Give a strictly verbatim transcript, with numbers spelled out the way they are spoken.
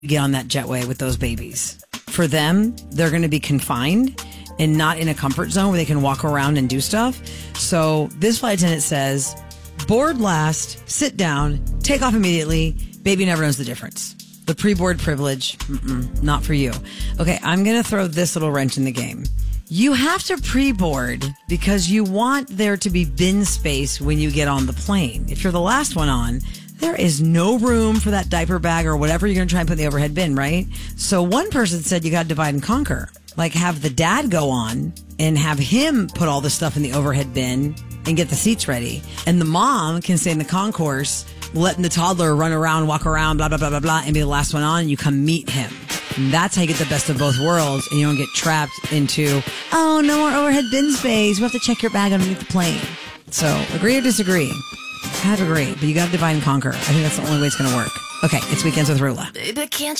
get on that jetway with those babies. For them, they're going to be confined and not in a comfort zone where they can walk around and do stuff. So this flight attendant says, board last, sit down, take off immediately. Baby never knows the difference. The pre-board privilege, mm-mm, not for you. Okay, I'm going to throw this little wrench in the game. You have to pre-board because you want there to be bin space when you get on the plane. If you're the last one on, there is no room for that diaper bag or whatever you're going to try and put in the overhead bin, right? So one person said you got to divide and conquer. Like have the dad go on and have him put all the stuff in the overhead bin and get the seats ready. And the mom can stay in the concourse, letting the toddler run around, walk around, blah, blah, blah, blah, blah, and be the last one on. And you come meet him. And that's how you get the best of both worlds. And you don't get trapped into, oh, no more overhead bin space. We have to check your bag underneath the plane. So agree or disagree? I have to agree, but you got to divide and conquer. I think that's the only way it's going to work. Okay, it's Weekends with Rula. Baby, can't